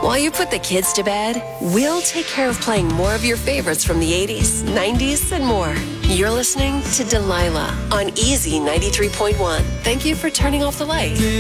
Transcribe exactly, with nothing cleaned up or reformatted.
While you put the kids to bed, we'll take care of playing more of your favorites from the eighties, nineties, and more. You're listening to Delilah on Easy ninety-three point one. Thank you for turning off the light.